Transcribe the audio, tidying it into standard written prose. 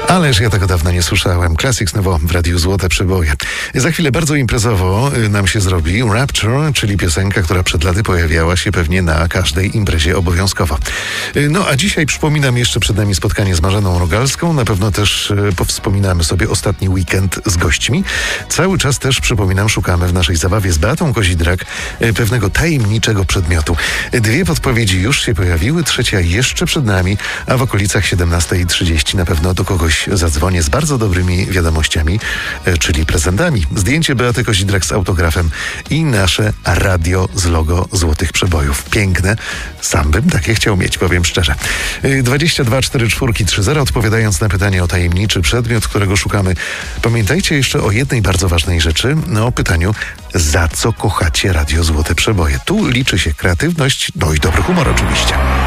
Ależ ja tego dawno nie słyszałem. Classics Nowo w Radiu Złote Przeboje. Za chwilę bardzo imprezowo nam się zrobi Rapture, czyli piosenka, która przed laty pojawiała się pewnie na każdej imprezie obowiązkowo. No a dzisiaj przypominam, jeszcze przed nami spotkanie z Marzeną Rogalską. Na pewno też powspominamy sobie ostatni weekend z gośćmi. Cały czas też, przypominam, szukamy w naszej zabawie z Beatą Kozidrak pewnego tajemniczego przedmiotu. 2 podpowiedzi już się pojawiły, 3 jeszcze przed nami, a w okolicach 17:30 na pewno do kogoś zadzwonię z bardzo dobrymi wiadomościami, czyli prezentami. Zdjęcie Beaty Kozidrak z autografem i nasze radio z logo Złotych Przebojów. Piękne. Sam bym takie chciał mieć, powiem szczerze. 22 44 30, odpowiadając na pytanie o tajemniczy przedmiot, którego szukamy. Pamiętajcie jeszcze o jednej bardzo ważnej rzeczy, o pytaniu, za co kochacie Radio Złote Przeboje. Tu liczy się kreatywność, no i dobry humor oczywiście.